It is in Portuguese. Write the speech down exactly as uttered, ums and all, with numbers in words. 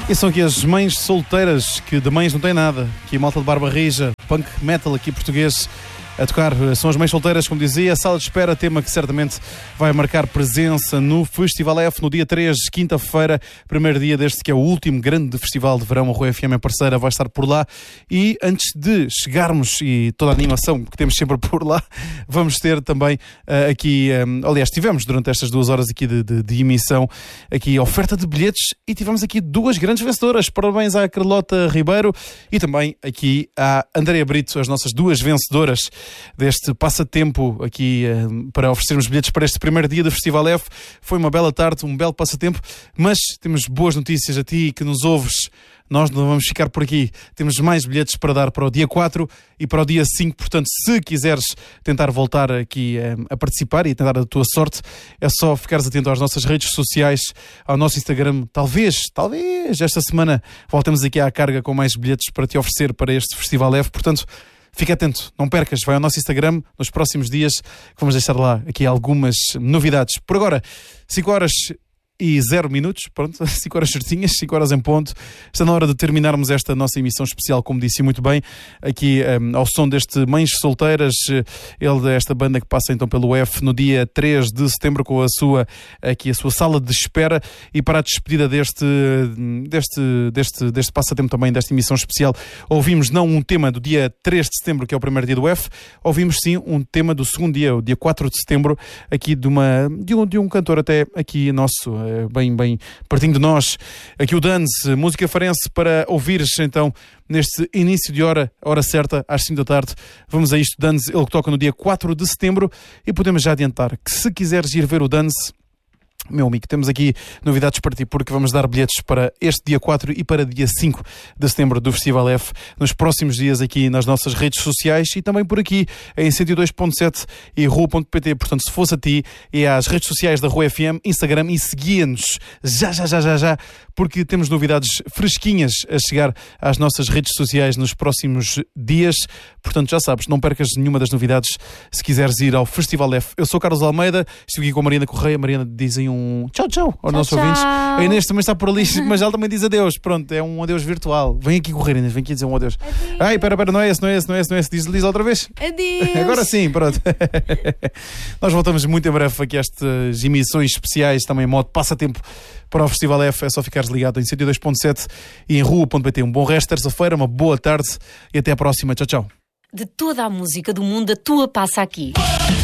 E são aqui as mães solteiras, que de mães não têm nada. Aqui malta de Barba Rija, punk metal aqui português a tocar. São as mães solteiras, como dizia. Sala de espera, tema que certamente vai marcar presença no Festival F no dia três, quinta-feira, primeiro dia deste que é o último grande festival de verão. A Rua F M é parceira, vai estar por lá. E antes de chegarmos, e toda a animação que temos sempre por lá, vamos ter também uh, aqui, um, aliás, tivemos durante estas duas horas aqui de, de, de emissão, aqui oferta de bilhetes, e tivemos aqui duas grandes vencedoras. Parabéns à Carlota Ribeiro e também aqui à Andréa Brito, as nossas duas vencedoras deste passatempo aqui uh, para oferecermos bilhetes para este primeiro dia do Festival F. Foi uma bela tarde, um belo passatempo, mas temos boas notícias a ti que nos ouves. Nós não vamos ficar por aqui. Temos mais bilhetes para dar para o dia quatro e para o dia cinco. Portanto, se quiseres tentar voltar aqui a, a participar e tentar a tua sorte, é só ficares atento às nossas redes sociais, ao nosso Instagram. Talvez, talvez, esta semana voltemos aqui à carga com mais bilhetes para te oferecer para este Festival F. Portanto, fica atento, não percas. Vai ao nosso Instagram nos próximos dias, que vamos deixar lá aqui algumas novidades. Por agora, cinco horas e zero minutos, pronto, cinco horas certinhas, cinco horas em ponto. Está na hora de terminarmos esta nossa emissão especial, como disse muito bem, aqui um, ao som deste Mães Solteiras, ele desta banda que passa então pelo F no dia três de setembro com a sua, aqui a sua sala de espera. E para a despedida deste, deste, deste, deste passatempo também, desta emissão especial, ouvimos não um tema do dia três de setembro, que é o primeiro dia do F, ouvimos sim um tema do segundo dia, o dia quatro de setembro, aqui de, uma, de, um, de um cantor até aqui nosso, bem, bem pertinho de nós, aqui o Dance, música farense para ouvires então neste início de hora, hora certa, às cinco da tarde. Vamos a isto, Dance, ele que toca no dia quatro de setembro, e podemos já adiantar que se quiseres ir ver o Dance, meu amigo, temos aqui novidades para ti, porque vamos dar bilhetes para este dia quatro e para dia cinco de setembro do Festival F nos próximos dias aqui nas nossas redes sociais e também por aqui em cento e dois ponto sete e rua ponto pt. Portanto, se fosse a ti, é às redes sociais da Rua F M, Instagram, e seguia-nos já, já, já, já, já, porque temos novidades fresquinhas a chegar às nossas redes sociais nos próximos dias. Portanto, já sabes, não percas nenhuma das novidades se quiseres ir ao Festival F. Eu sou Carlos Almeida, estou aqui com a Mariana Correia. Mariana, dizem um tchau, tchau aos tchau, nossos tchau. ouvintes. A Inês também está por ali, mas ela também diz adeus. Pronto, é um adeus virtual. Vem aqui correr, Inês, vem aqui dizer um adeus. Adeus. Ai, pera, pera, não é esse, não é esse, não é esse, não é esse. Diz, diz outra vez. Adeus. Agora sim, pronto. Nós voltamos muito em breve aqui a estas emissões especiais, também em modo passatempo para o Festival F. É só ficares ligado em cento e dois ponto sete e em rua ponto pt. Um bom resto, terça-feira, uma boa tarde e até à próxima. Tchau, tchau. De toda a música do mundo, a tua passa aqui.